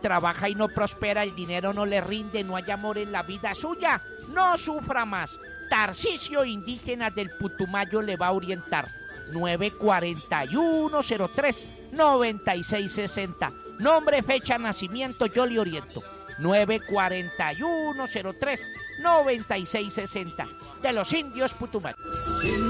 trabaja y no prospera, el dinero no le rinde, no hay amor en la vida suya, no sufra más. Tarcisio Indígena del Putumayo le va a orientar. 941-03-9660. Nombre, fecha, nacimiento, yo le oriento. 941-03-9660. De los indios Putumayo.